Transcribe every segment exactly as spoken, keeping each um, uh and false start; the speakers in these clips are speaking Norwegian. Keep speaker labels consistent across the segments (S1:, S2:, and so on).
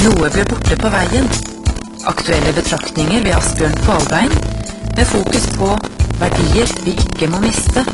S1: Noe ble borte på veien. Aktuelle betraktninger ved Asbjørn Kvalbein, med fokus på verdier vi ikke må miste.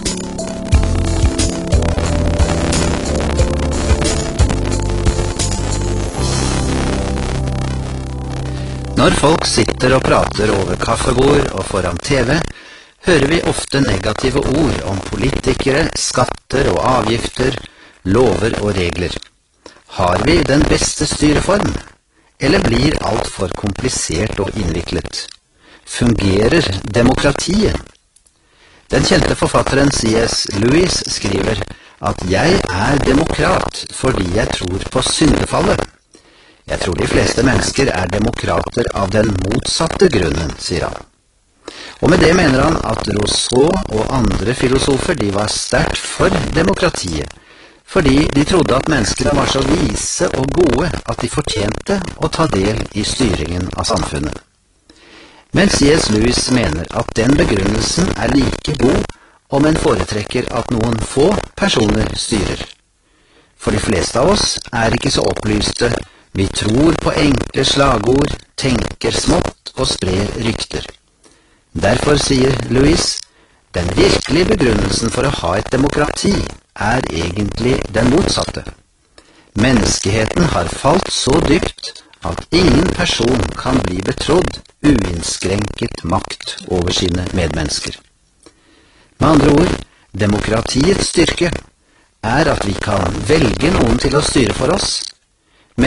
S2: Når folk sitter og prater over kaffebord og foran T V, hører vi ofte negative ord om politikere, skatter og avgifter, lover og regler. Har vi den beste styreform? Eller blir alt for komplisert og innviklet? Fungerer demokratiet? Den kjente forfatteren C S Lewis skriver at «Jeg er demokrat fordi jeg tror på syndefallet». Jeg tror de fleste mennesker er demokrater av den motsatte grunnen, sier han. Og med det mener han at Rousseau og andre filosofer de var sterkt for demokratiet, fordi de trodde at menneskene var så vise og gode at de fortjente å ta del i styringen av samfunnet. Men C S Lewis mener at den begrunnelsen er like god om en foretrekker at noen få personer styrer. For de fleste av oss er ikke så opplyste. Vi tror på enkle slagord, tenker smått og sprer rykter. Derfor sier Lewis, den virkelige begrunnelsen for å ha et demokrati er egentlig den motsatte. Menneskeheten har falt så dypt at ingen person kan bli betrodd uinnskrenket makt over sine medmennesker. Med andre ord, demokratiets styrke er at vi kan velge noen til å styre for oss,